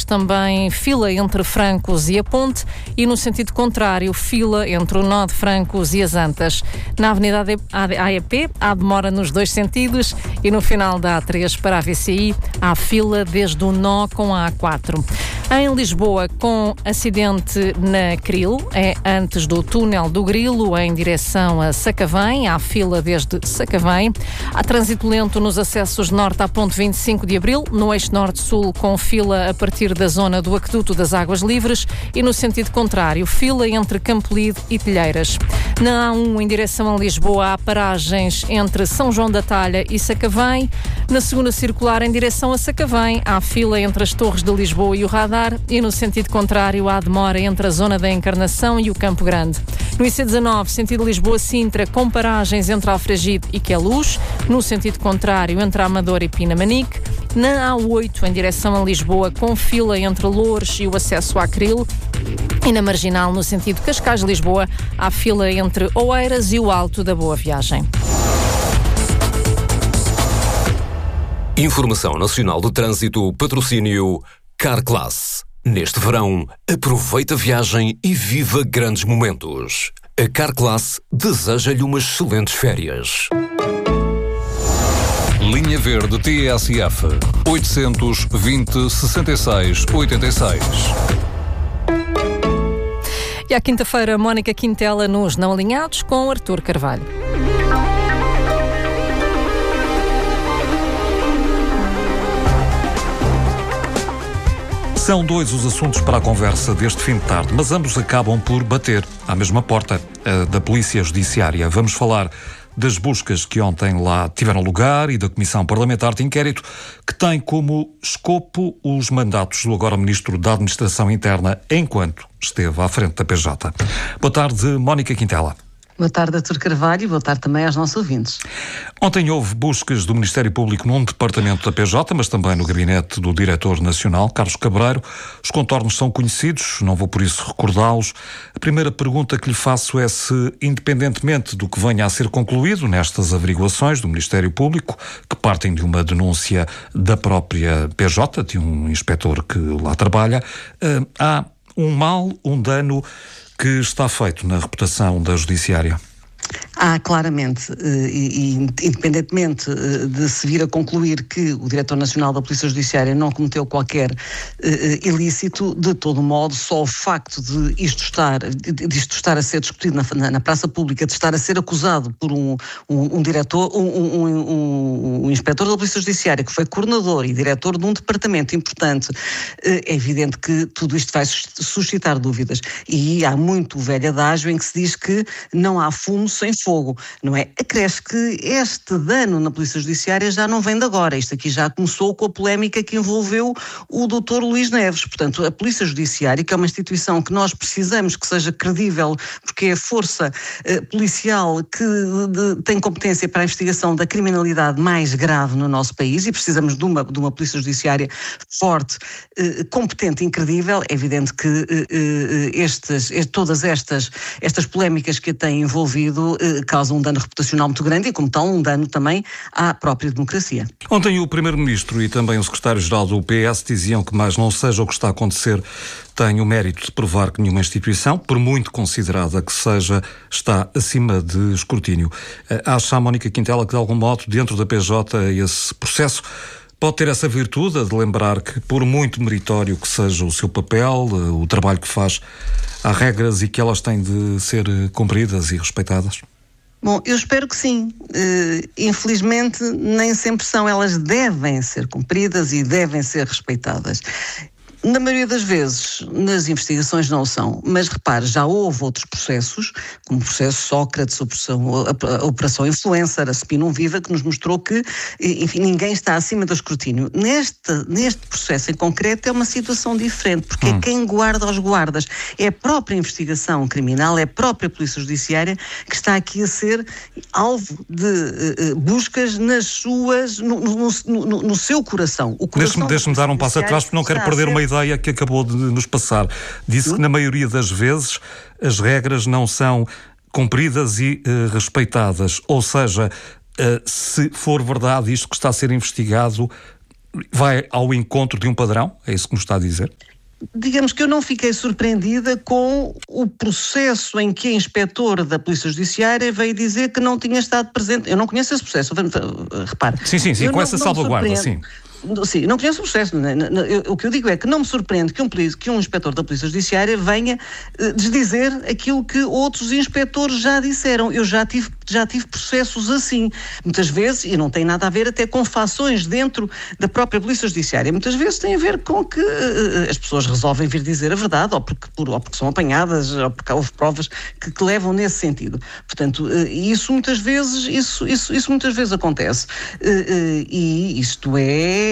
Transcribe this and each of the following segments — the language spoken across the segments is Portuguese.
também fila entre Francos e a Ponte e, no sentido contrário, fila entre o nó de Francos e as Antas. Na Avenida AEP há demora nos dois sentidos e no final da A3 para a VCI há fila desde o nó com a A4. Em Lisboa, com acidente na Cril, é antes do túnel do Grilo, em direção a Sacavém, há fila desde Sacavém. Há trânsito lento nos acessos norte à ponte 25 de Abril, no eixo norte-sul, com fila a partir da zona do Aqueduto das Águas Livres e, no sentido contrário, fila entre Campolide e Telheiras. Na A1, em direção a Lisboa, há paragens entre São João da Talha e Sacavém. Na segunda circular, em direção a Sacavém, há fila entre as Torres de Lisboa e o Radar e, no sentido contrário, há demora entre a zona da Encarnação e o Campo Grande. No IC19, sentido Lisboa-Sintra, com paragens entre Alfragide e Queluz. No sentido contrário, entre a Amadora e Pinamanique. Na A8, em direção a Lisboa, com fila entre Loures e o acesso à Cril. E na Marginal, no sentido Cascais-Lisboa, há fila entre Oeiras e o Alto da Boa Viagem. Informação Nacional de Trânsito, patrocínio Carclass. Neste verão, aproveita a viagem e viva grandes momentos. A Carclass deseja-lhe umas excelentes férias. Linha Verde TSF 820-66-86. E à quinta-feira, Mónica Quintela nos Não Alinhados com Artur Carvalho. São dois os assuntos para a conversa deste fim de tarde, mas ambos acabam por bater à mesma porta, a da Polícia Judiciária. Vamos falar das buscas que ontem lá tiveram lugar e da Comissão Parlamentar de Inquérito, que tem como escopo os mandatos do agora Ministro da Administração Interna enquanto esteve à frente da PJ. Boa tarde, Mónica Quintela. Boa tarde, Artur Carvalho, e boa tarde também aos nossos ouvintes. Ontem houve buscas do Ministério Público num departamento da PJ, mas também no gabinete do Diretor Nacional, Carlos Cabreiro. Os contornos são conhecidos, não vou por isso recordá-los. A primeira pergunta que lhe faço é se, independentemente do que venha a ser concluído nestas averiguações do Ministério Público, que partem de uma denúncia da própria PJ, de um inspetor que lá trabalha, há um mal, um dano que está feito na reputação da Judiciária? Claramente, e independentemente de se vir a concluir que o Diretor Nacional da Polícia Judiciária não cometeu qualquer ilícito, de todo modo, só o facto de isto estar a ser discutido na praça pública, de estar a ser acusado por um inspetor da Polícia Judiciária, que foi coordenador e diretor de um departamento importante, é evidente que tudo isto vai suscitar dúvidas. E há muito velho adágio em que se diz que não há fumo sem fogo, não é? Acresce que este dano na Polícia Judiciária já não vem de agora. Isto aqui já começou com a polémica que envolveu o Dr. Luís Neves. Portanto, a Polícia Judiciária, que é uma instituição que nós precisamos que seja credível, porque é a força policial que tem competência para a investigação da criminalidade mais grave no nosso país, e precisamos de uma Polícia Judiciária forte, competente e incredível. É evidente que todas estas polémicas que a têm envolvido causam um dano reputacional muito grande e, como tal, um dano também à própria democracia. Ontem o Primeiro-Ministro e também o Secretário-Geral do PS diziam que, mais não seja o que está a acontecer, tem o mérito de provar que nenhuma instituição, por muito considerada que seja, está acima de escrutínio. Acha, Mónica Quintela, que de algum modo, dentro da PJ, esse processo pode ter essa virtude de lembrar que, por muito meritório que seja o seu papel, o trabalho que faz, há regras e que elas têm de ser cumpridas e respeitadas? Bom, eu espero que sim. Infelizmente, nem sempre são. Elas devem ser cumpridas e devem ser respeitadas. Na maioria das vezes, nas investigações não o são, mas repare, já houve outros processos, como o processo Sócrates, a Operação Influencer, a Spinum Viva, que nos mostrou que, enfim, ninguém está acima do escrutínio. Neste processo em concreto é uma situação diferente, porque é quem guarda aos guardas. É a própria investigação criminal, é a própria Polícia Judiciária que está aqui a ser alvo de buscas nas suas, no seu coração. Deixe-me dar um passo atrás, porque não quero perder uma ideia que acabou de nos passar. Disse que na maioria das vezes as regras não são cumpridas e respeitadas. Ou seja, se for verdade isto que está a ser investigado, vai ao encontro de um padrão? É isso que nos está a dizer? Digamos que eu não fiquei surpreendida com o processo em que a inspetora da Polícia Judiciária veio dizer que não tinha estado presente. Eu não conheço esse processo, repare. Sim, com essa salvaguarda, sim. Sim, não conheço o processo. O que eu digo é que não me surpreende que um inspetor da Polícia Judiciária venha desdizer aquilo que outros inspetores já disseram. Eu já tive processos assim. Muitas vezes, e não tem nada a ver até com fações dentro da própria Polícia Judiciária, muitas vezes tem a ver com que as pessoas resolvem vir dizer a verdade, ou porque são apanhadas, ou porque houve provas que levam nesse sentido. Portanto, isso muitas vezes acontece. E isto é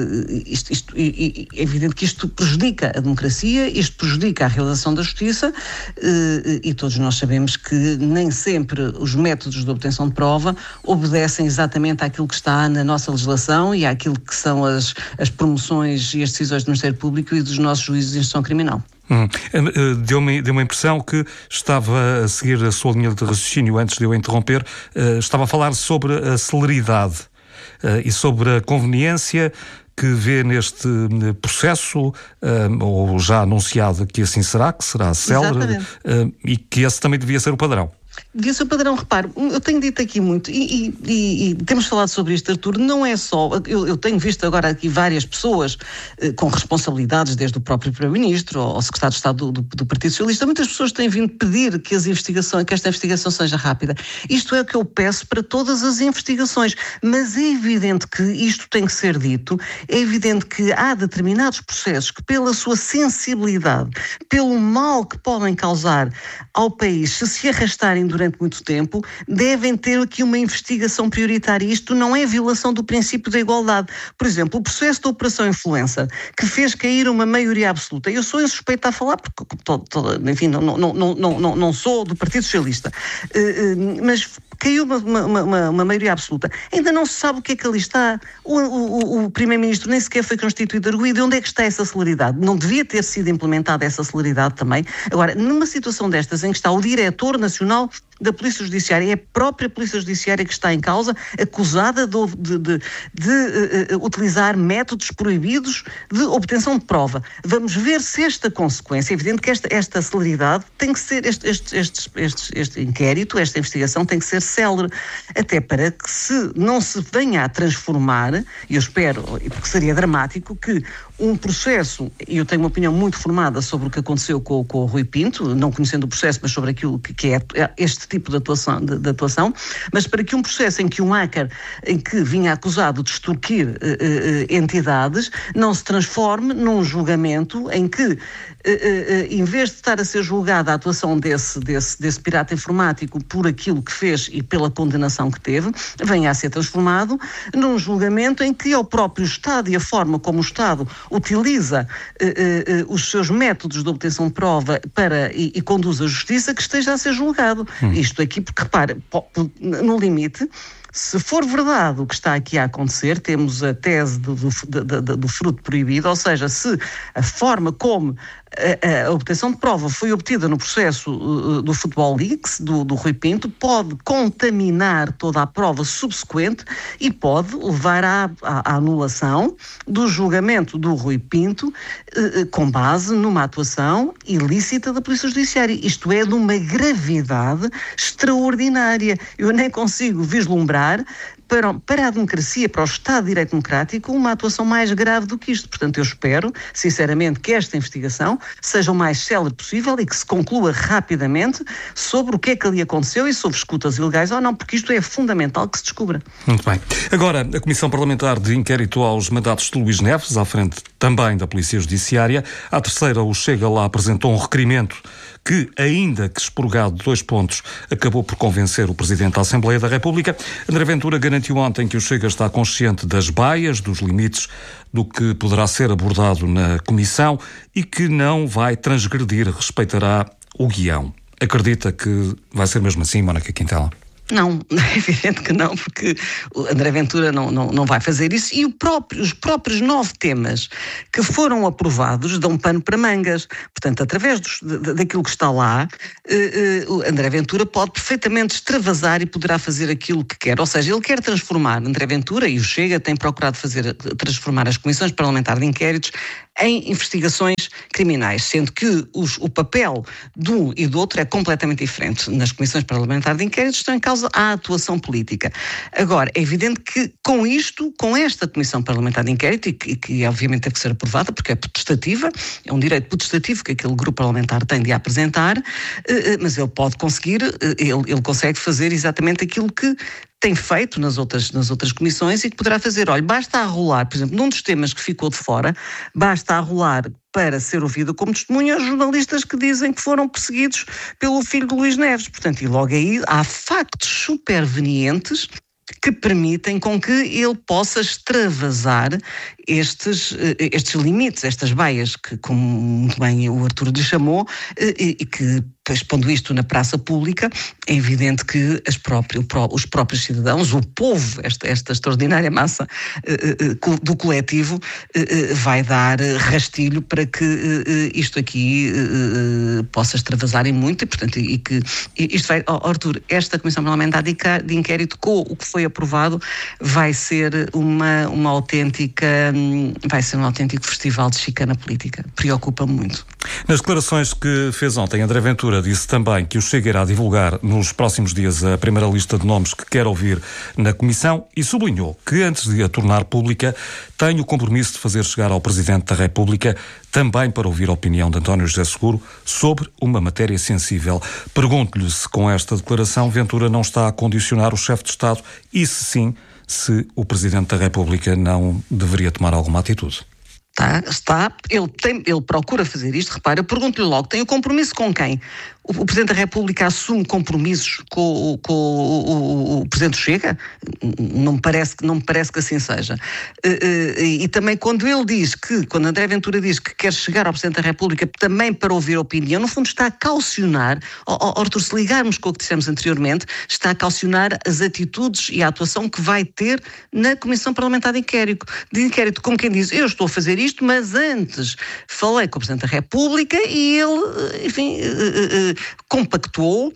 evidente que isto prejudica a democracia, isto prejudica a realização da justiça, e todos nós sabemos que nem sempre os métodos de obtenção de prova obedecem exatamente àquilo que está na nossa legislação e àquilo que são as promoções e as decisões do Ministério Público e dos nossos juízes de instrução criminal. Deu-me a impressão que estava a seguir a sua linha de raciocínio antes de eu interromper, estava a falar sobre a celeridade e sobre a conveniência que vê neste processo, ou já anunciado que assim será, que será célere, e que esse também devia ser o padrão. Devia ser o padrão, repare, eu tenho dito aqui muito, e temos falado sobre isto, Artur, não é só, eu tenho visto agora aqui várias pessoas com responsabilidades, desde o próprio Primeiro-Ministro ao Secretário de Estado do Partido Socialista, muitas pessoas têm vindo pedir que esta investigação seja rápida. Isto é o que eu peço para todas as investigações, mas é evidente que isto tem que ser dito, é evidente que há determinados processos que, pela sua sensibilidade, pelo mal que podem causar ao país, se arrastarem durante muito tempo, devem ter aqui uma investigação prioritária. Isto não é violação do princípio da igualdade. Por exemplo, o processo da Operação Influencer, que fez cair uma maioria absoluta. Eu sou insuspeita a falar, porque, enfim, não sou do Partido Socialista, mas caiu uma maioria absoluta. Ainda não se sabe o que é que ali está. O Primeiro-Ministro nem sequer foi constituído arguido. Onde é que está essa celeridade? Não devia ter sido implementada essa celeridade também? Agora, numa situação destas em que está o Diretor Nacional da Polícia Judiciária, é a própria Polícia Judiciária que está em causa, acusada de utilizar métodos proibidos de obtenção de prova. Vamos ver se esta consequência, é evidente que esta celeridade tem que ser, este inquérito, esta investigação tem que ser célere, até para que não se venha a transformar, e eu espero, porque seria dramático, que um processo, e eu tenho uma opinião muito formada sobre o que aconteceu com o Rui Pinto, não conhecendo o processo, mas sobre aquilo que é este tipo de atuação, mas para que um processo em que um hacker, em que vinha acusado de extorquir entidades, não se transforme num julgamento em que, em vez de estar a ser julgada a atuação desse pirata informático por aquilo que fez e pela condenação que teve, venha a ser transformado num julgamento em que é o próprio Estado e a forma como o Estado utiliza os seus métodos de obtenção de prova e conduz a justiça que esteja a ser julgado. Isto aqui, porque repare, no limite, se for verdade o que está aqui a acontecer, temos a tese do fruto proibido, ou seja, se a forma como a obtenção de prova foi obtida no processo do Futebol Leaks, do Rui Pinto, pode contaminar toda a prova subsequente e pode levar à anulação do julgamento do Rui Pinto com base numa atuação ilícita da Polícia Judiciária. Isto é de uma gravidade extraordinária. Eu nem consigo vislumbrar para a democracia, para o Estado de Direito Democrático, uma atuação mais grave do que isto. Portanto, eu espero, sinceramente, que esta investigação seja o mais célere possível e que se conclua rapidamente sobre o que é que ali aconteceu e sobre escutas ilegais ou não, porque isto é fundamental que se descubra. Muito bem. Agora, a Comissão Parlamentar de Inquérito aos mandatos de Luís Neves, à frente também da Polícia Judiciária. À terceira, o Chega lá apresentou um requerimento que, ainda que expurgado de 2 pontos, acabou por convencer o Presidente da Assembleia da República. André Ventura garantiu ontem que o Chega está consciente das baias, dos limites do que poderá ser abordado na Comissão e que não vai transgredir, respeitará o guião. Acredita que vai ser mesmo assim, Mónica Quintela? Não, é evidente que não, porque o André Ventura não vai fazer isso, e os próprios 9 temas que foram aprovados dão pano para mangas. Portanto, através daquilo que está lá, o André Ventura pode perfeitamente extravasar e poderá fazer aquilo que quer. Ou seja, ele quer transformar, André Ventura e o Chega tem procurado transformar as comissões parlamentares de inquéritos em investigações criminais, sendo que o papel de um e do outro é completamente diferente. Nas comissões parlamentares de inquéritos estão em causa a atuação política. Agora, é evidente que com esta comissão parlamentar de inquérito, e que obviamente teve que ser aprovada, porque é potestativa, é um direito potestativo que aquele grupo parlamentar tem de apresentar, mas ele pode conseguir, ele consegue fazer exatamente aquilo que tem feito nas outras comissões e que poderá fazer. Olha, basta arrolar, por exemplo, num dos temas que ficou de fora, basta arrolar para ser ouvido como testemunha os jornalistas que dizem que foram perseguidos pelo filho de Luís Neves. Portanto, e logo aí há factos supervenientes que permitem com que ele possa extravasar estes limites, estas baias, que, como muito bem o Artur lhe chamou, e que, expondo isto na praça pública, é evidente que os próprios cidadãos, o povo, esta extraordinária massa do coletivo, vai dar rastilho para que isto aqui possa extravasar em muito, e portanto, isto vai, Artur, esta Comissão Parlamentar de Inquérito, com o que foi aprovado, vai ser um autêntico festival de chicana política. Preocupa-me muito. Nas declarações que fez ontem, André Ventura disse também que o Chega irá divulgar nos próximos dias a primeira lista de nomes que quer ouvir na Comissão e sublinhou que, antes de a tornar pública, tem o compromisso de fazer chegar ao Presidente da República também para ouvir a opinião de António José Seguro sobre uma matéria sensível. Pergunto-lhe se com esta declaração Ventura não está a condicionar o chefe de Estado e, se sim, se o Presidente da República não deveria tomar alguma atitude. Está. Ele procura fazer isto. Repara, eu pergunto-lhe logo, tem o compromisso com quem? O Presidente da República assume compromissos com o Presidente do Chega? Não me parece que assim seja. E também quando André Ventura diz que quer chegar ao Presidente da República também para ouvir a opinião, no fundo está a calcionar, Artur, se ligarmos com o que dissemos anteriormente, está a calcionar as atitudes e a atuação que vai ter na Comissão Parlamentar de Inquérito, como quem diz, eu estou a fazer isto, mas antes falei com o Presidente da República e ele, enfim, compactuou,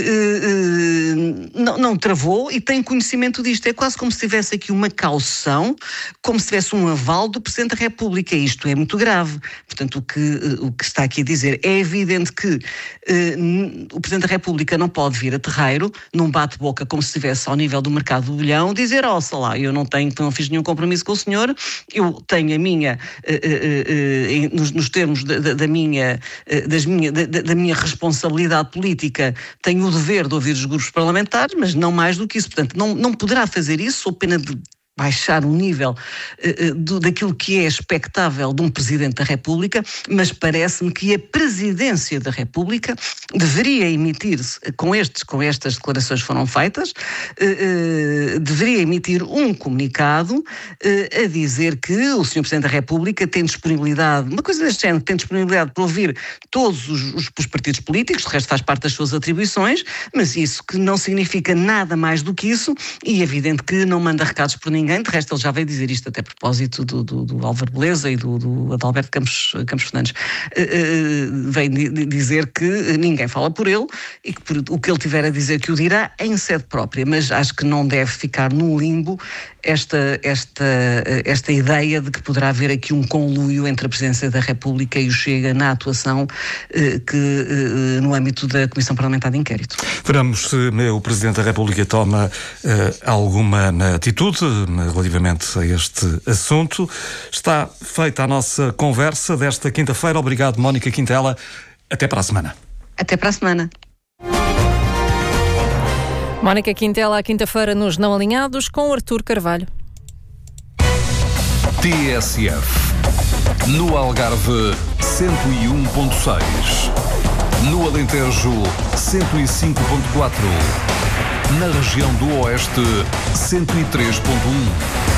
não travou e tem conhecimento disto. É quase como se tivesse aqui uma caução, como se tivesse um aval do Presidente da República. Isto é muito grave. Portanto, o que está aqui a dizer, é evidente que o Presidente da República não pode vir a terreiro, num bate-boca como se estivesse ao nível do mercado do bilhão, dizer, sei lá, eu não fiz nenhum compromisso com o senhor, eu tenho a minha, nos termos da minha responsabilidade política, tenho o dever de ouvir os grupos parlamentares, mas não mais do que isso. Portanto, não poderá fazer isso, sob pena de baixar o nível daquilo que é expectável de um Presidente da República, mas parece-me que a Presidência da República deveria emitir-se, com estas declarações foram feitas, deveria emitir um comunicado a dizer que o Sr. Presidente da República tem disponibilidade, uma coisa deste género, tem disponibilidade para ouvir todos os partidos políticos, de resto faz parte das suas atribuições, mas isso que não significa nada mais do que isso, e é evidente que não manda recados por ninguém. De resto, ele já veio dizer isto até a propósito do Álvaro Beleza e do Adalberto Campos Fernandes. Veio dizer que ninguém fala por ele e que o que ele tiver a dizer que o dirá em sede própria, mas acho que não deve ficar no limbo esta ideia de que poderá haver aqui um conluio entre a Presidência da República e o Chega na atuação no âmbito da Comissão Parlamentar de Inquérito. Veremos se o Presidente da República toma alguma atitude relativamente a este assunto. Está feita a nossa conversa desta quinta-feira. Obrigado, Mónica Quintela. Até para a semana. Até para a semana. Mónica Quintela, à quinta-feira nos Não Alinhados, com Artur Carvalho. TSF. No Algarve, 101.6. No Alentejo, 105.4. Na região do Oeste, 103.1.